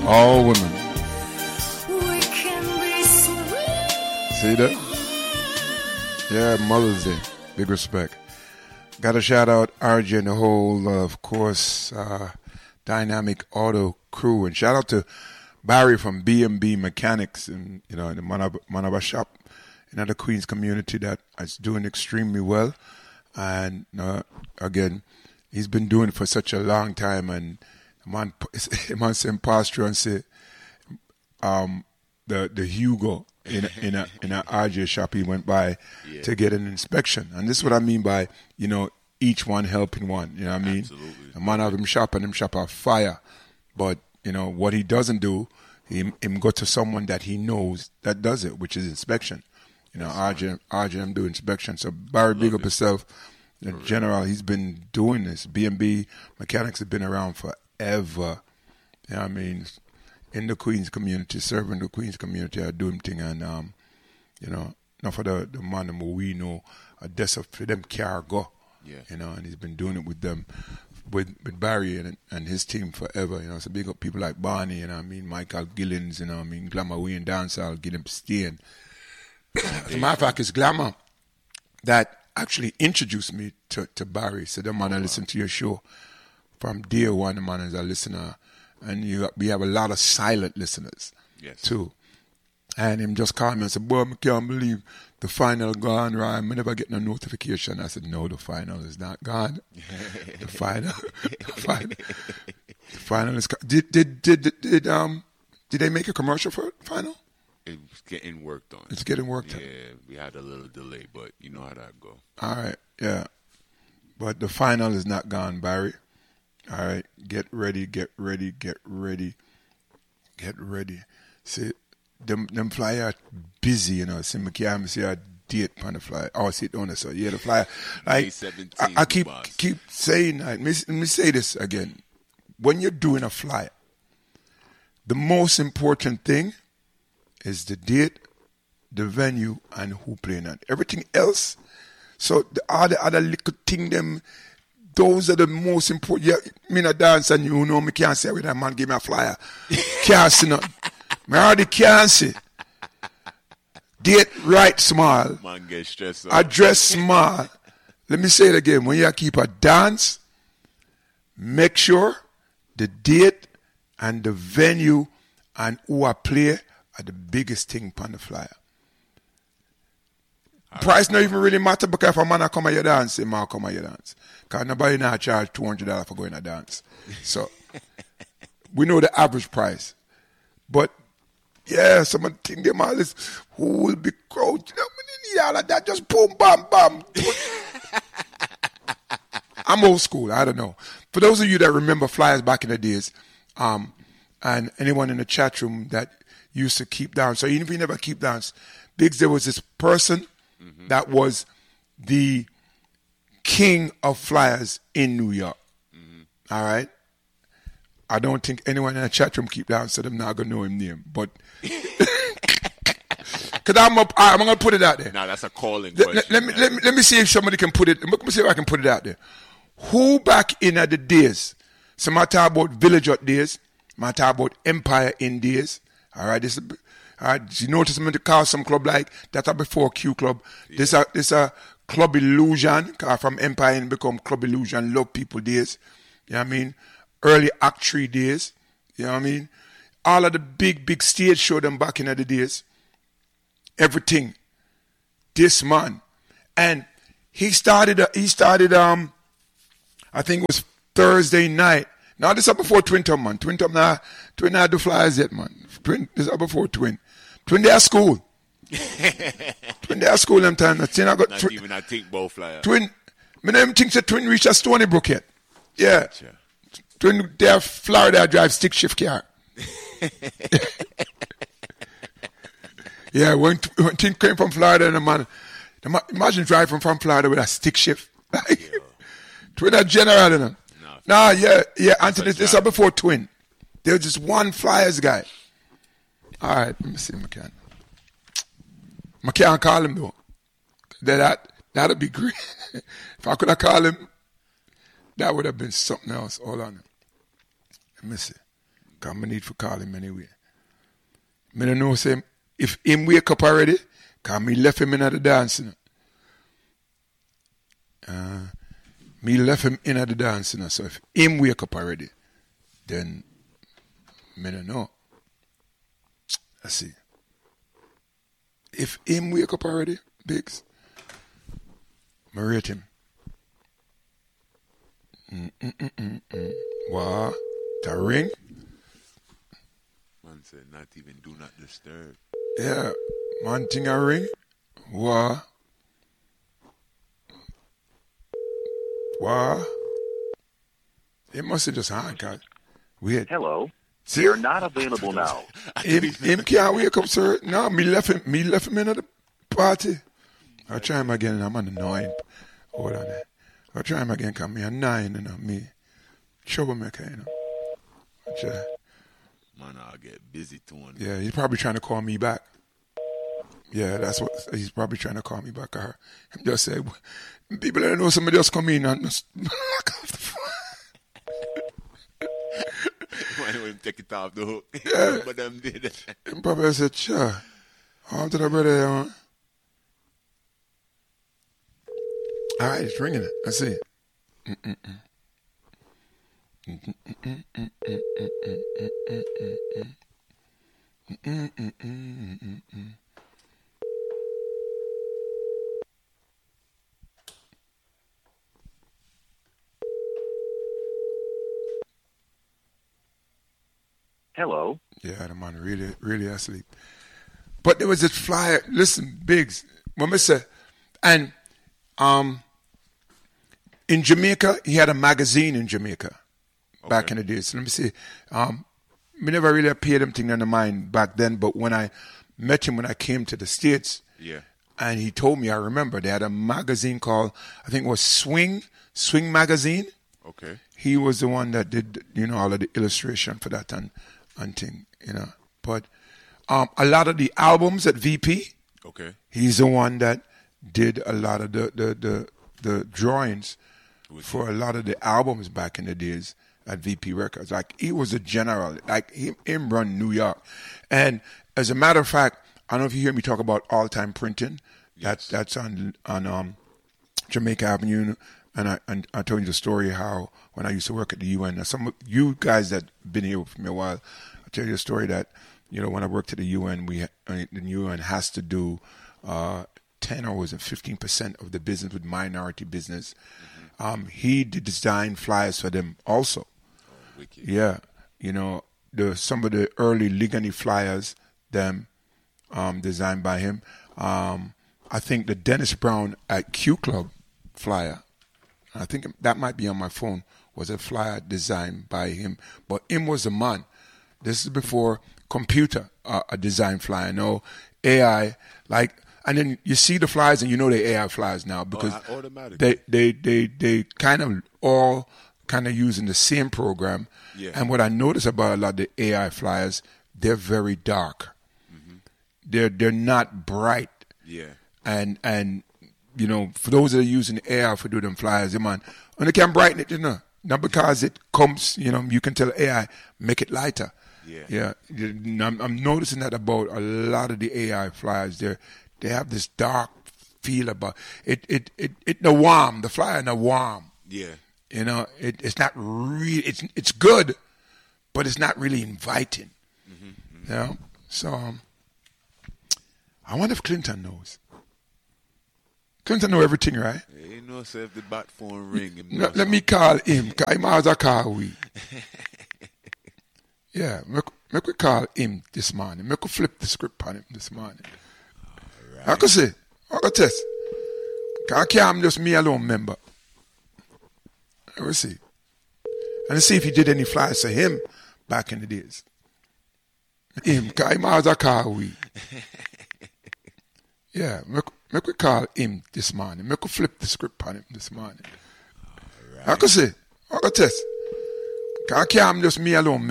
All women. See that? Yeah, Mother's Day. Big respect. Got to shout out RJ and the whole, of course, Dynamic Auto crew. And shout out to Barry from B&B Mechanics in the Manaba shop in the Queens community that is doing extremely well. And again, he's been doing it for such a long time. And man say impostor and say the Hugo in a RJ shop he went by to get an inspection. And this is what I mean by, each one helping one. You know what I mean? Absolutely. A man have him shop and him shop are fire. But, what he doesn't do, him go to someone that he knows that does it, which is inspection. RJ do inspection. So Barry, big up himself. In general, he's been doing this. B&B Mechanics have been around forever. You know what I mean? In the Queens community, serving the Queens community, are doing thing. And, not for the man that we know, that's for them car go. Yeah. And he's been doing it with them, with Barry and his team forever. So big up people like Barney, Michael Gillens, Glamour Wayne Dancehall, Gilliam Steen. As a matter of fact, it's Glamour that actually introduced me to Barry. So the man I listen to your show from day one, the man is a listener. And we have a lot of silent listeners too. And him just called me and said, boy, I can't believe the final gone, right? I never get no notification. I said, no, the final is not gone. The final is gone. Did they make a commercial for it, final? It's getting worked on. It's getting worked on. Yeah, we had a little delay, but you know how that go. All right, yeah. But the final is not gone, Barry. All right, get ready. See, them flyer busy, See, me can't see a date on the flyer. Oh, see it on the side. Yeah, the flyer. Like, I keep saying that. Let me say this again. When you're doing a flyer, the most important thing is the date, the venue, and who playing it. Everything else, so the other little thing, those are the most important. Yeah, me not dance and me can't say with that man give me a flyer. Can't see nothing. Me already can't see. Date right small. Man get stressed out. Address small. Let me say it again. When you keep a dance, make sure the date and the venue and who I play are the biggest thing on the flyer. Price not even really matter because if a man come at your dance, a man come at your dance. Because nobody not charge $200 for going to dance. So, we know the average price. But, yeah, someone think them all this, who will be crouching? We need all of that, just boom, bam, bam. I'm old school, I don't know. For those of you that remember flyers back in the days, and anyone in the chat room that used to keep dance, so even if you never keep dance, Biggs, there was this person that was the king of flyers in New York. All right? I don't think anyone in the chat room keep down, so I'm not going to know his name. But, because I'm going to put it out there. Now, that's a calling question. Let me see if somebody can put it, let me see if I can put it out there. Who back in the days, so I talk about Village Hut days, I talk about Empire in days, all right? You notice me to call some club like that before Q Club. Yeah. This a Club Illusion, from Empire and become Club Illusion, Love People days. You know what I mean? Early Act 3 days. You know what I mean? All of the big stage show them back in the days. Everything. This man. And he started I think it was Thursday night. Now this is before Twin Tom, man. Twin not do flyers yet, man. This is before Twin. Twin they are school. Twin they are school them time. I think both flyers. Twin, me never think that Twin reach a Stony Brook yet. Yeah. Gotcha. Twin they are Florida drive stick shift car. Yeah, when Twin came from Florida and the man, imagine driving from Florida with a stick shift. Twin are general in them. Yeah, Anthony, this is before Twin. There was just one flyers guy. All right, let me see if I can't call him though. That'd be great. If I could have called him, that would have been something else all on him. Let me see. Because I need to call him anyway. I don't know say, if him wake up already, because me left him in the dancing. Me left him in the dancing. So if him wake up already, then I don't know. Let's see. If him wake up already, Biggs, I rate him. What? The ring? Man said not even do not disturb. Yeah. Man thing a ring? What? What? It must have just hung, God. Weird. Hello. See? You're not available now. Him can't wake up, sir. No, me left him in at the party. I'll try him again. I'm on the 9. Hold on there. I'll try him again, because me a 9, me troublemaker, I'll try. Man, I'll get busy too. Yeah, he's probably trying to call me back. Yeah, that's what he's probably trying to call me back. Him just say, people that know somebody just come in and just knock off the phone. Why don't take it off the hook? Yeah. But them did it. Him probably said, sure. On to the brother, All right, it's ringing it. I see it. Hello. Yeah, the man really asleep. But there was this flyer. Listen, Biggs. When I say, and in Jamaica, he had a magazine in Jamaica back in the days. So let me see. We never really paid him thing in the mind back then. But when I met him when I came to the States, and he told me, I remember they had a magazine called, I think it was Swing Magazine. Okay. He was the one that did, all of the illustration for that and thing, But a lot of the albums at VP, he's the one that did a lot of the drawings for a lot of the albums back in the days at VP Records. Like, he was a general. Like, him run New York. And as a matter of fact, I don't know if you hear me talk about All-Time Printing. Yes. That's on Jamaica Avenue. And I told you the story how when I used to work at the UN, now some of you guys that been here with me a while, I'll tell you a story that, when I worked at the UN, the UN has to do 10 or was it 15% of the business with minority business. Mm-hmm. He did design flyers for them also. Oh, wicked. Yeah. Some of the early Ligani flyers, them designed by him. I think the Dennis Brown at Q Club flyer, I think that might be on my phone, was a flyer designed by him. But him was a man. This is before computer, a design flyer. No AI, and then you see the flyers and they're AI flyers now because they kind of all kind of using the same program. Yeah. And what I notice about a lot of the AI flyers, they're very dark. Mm-hmm. They're not bright. Yeah. And for those that are using AI for doing them flyers, man, and they can brighten it, not because it comes, you can tell AI, make it lighter. Yeah. I'm noticing that about a lot of the AI flyers. They have this dark feel about it. The warm, the flyer, the warm. Yeah. It's not really. It's good, but it's not really inviting. Mm-hmm. So I wonder if Clinton knows. Clinton know everything, right? He knows if the bat phone ring. Let me call him. Because he has a call we. Yeah, make we call him this morning. Make we flip the script on him this morning. All right. I could say, I could test. Because I can't just me alone member. We'll see. And see if he did any flyers for him back in the days. Him, because he has a call we. Yeah, make we call him this morning. Make we flip the script on him this morning. All right. I could say, I could test. Because I can't just me alone